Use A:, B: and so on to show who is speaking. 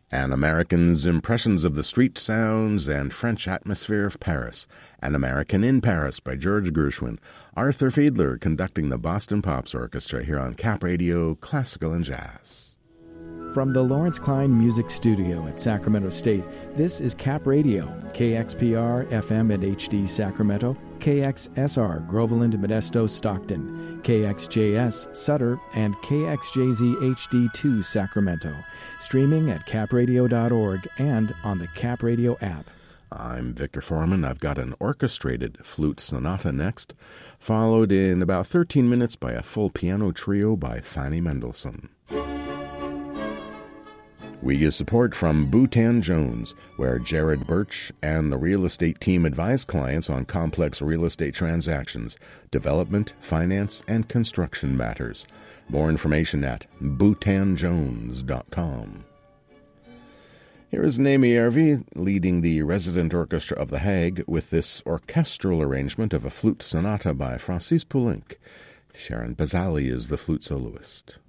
A: An American's Impressions of the Street Sounds and French Atmosphere of Paris. An American in Paris by George Gershwin. Arthur Fiedler conducting the Boston Pops Orchestra here on Cap Radio, Classical and Jazz.
B: From the Lawrence Klein Music Studio at Sacramento State, this is Cap Radio, KXPR FM and HD Sacramento, KXSR Groveland, Modesto, Stockton, KXJS Sutter, and KXJZ HD2 Sacramento. Streaming at capradio.org and on the Cap Radio app.
A: I'm Victor Foreman. I've got an orchestrated flute sonata next, followed in about 13 minutes by a full piano trio by Fanny Mendelssohn. We get support from Boutan Jones, where Jared Birch and the real estate team advise clients on complex real estate transactions, development, finance, and construction matters. More information at boutanjones.com. Here is Naomi Ervy leading the resident orchestra of The Hague with this orchestral arrangement of a flute sonata by Francis Poulenc. Sharon Bazali is the flute soloist.